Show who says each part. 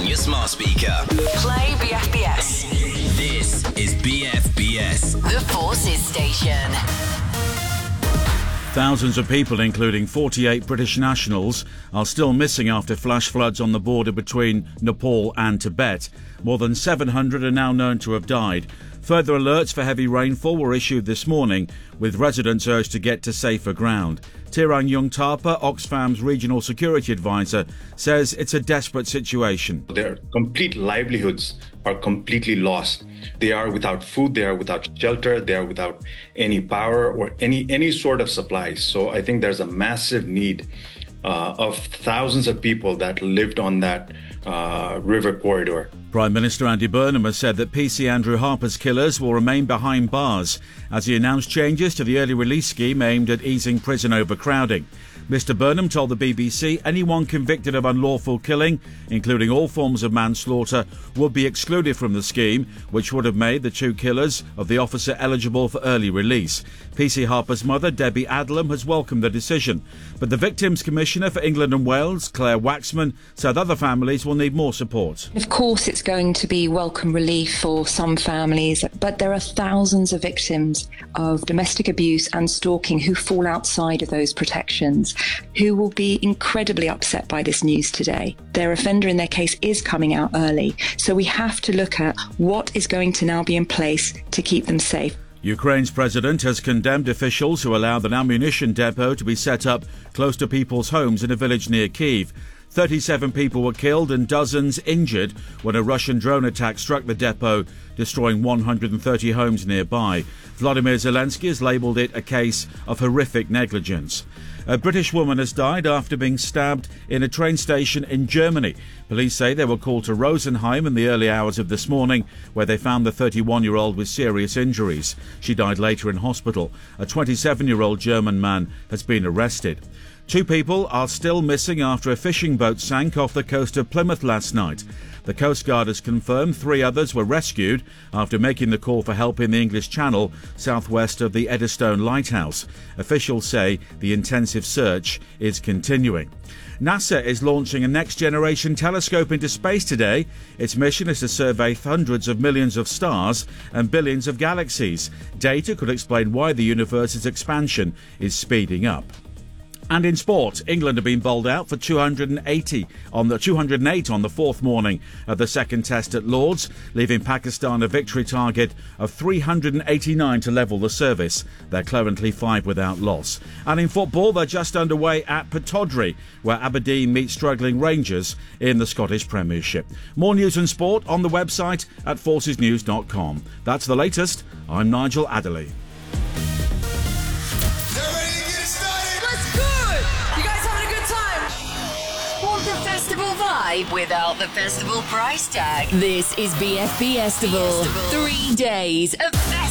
Speaker 1: on your smart speaker.
Speaker 2: Play BFBS.
Speaker 1: This is BFBS,
Speaker 2: The Forces Station.
Speaker 3: Thousands of people, including 48 British nationals, are still missing after flash floods on the border between Nepal and Tibet. More than 700 are now known to have died. Further alerts for heavy rainfall were issued this morning, with residents urged to get to safer ground. Tirang Yungtapa, Oxfam's regional security advisor, says it's a desperate situation.
Speaker 4: Their complete livelihoods are completely lost. They are without food, they are without shelter, they are without any power or any sort of supplies. So I think there's a massive need of thousands of people that lived on that river corridor.
Speaker 3: Prime Minister Andy Burnham has said that PC Andrew Harper's killers will remain behind bars as he announced changes to the early release scheme aimed at easing prison overcrowding. Mr Burnham told the BBC anyone convicted of unlawful killing, including all forms of manslaughter, would be excluded from the scheme, which would have made the two killers of the officer eligible for early release. PC Harper's mother, Debbie Adlam, has welcomed the decision, but the Victims Commissioner for England and Wales, Claire Waxman, said other families will need more support.
Speaker 5: Of course it's going to be welcome relief for some families, but there are thousands of victims of domestic abuse and stalking who fall outside of those protections, who will be incredibly upset by this news today. Their offender in their case is coming out early, so we have to look at what is going to now be in place to keep them safe.
Speaker 3: Ukraine's president has condemned officials who allowed an ammunition depot to be set up close to people's homes in a village near Kyiv. 37 people were killed and dozens injured when a Russian drone attack struck the depot, destroying 130 homes nearby. Vladimir Zelensky has labelled it a case of horrific negligence. A British woman has died after being stabbed in a train station in Germany. Police say they were called to Rosenheim in the early hours of this morning, where they found the 31-year-old with serious injuries. She died later in hospital. A 27-year-old German man has been arrested. Two people are still missing after a fishing boat sank off the coast of Plymouth last night. The Coast Guard has confirmed 3 others were rescued after making the call for help in the English Channel, southwest of the Eddystone Lighthouse. Officials say the intensive search is continuing. NASA is launching a next-generation telescope into space today. Its mission is to survey hundreds of millions of stars and billions of galaxies. Data could explain why the universe's expansion is speeding up. And in sport, England have been bowled out for 208 on the fourth morning of the second test at Lord's, leaving Pakistan a victory target of 389 to level the service. They're currently 5 without loss. And in football, they're just underway at Pittodrie, where Aberdeen meet struggling Rangers in the Scottish Premiership. More news and sport on the website at forcesnews.com. That's the latest. I'm Nigel Adderley.
Speaker 2: Without the festival price tag.
Speaker 6: This is BFBestival. 3 days of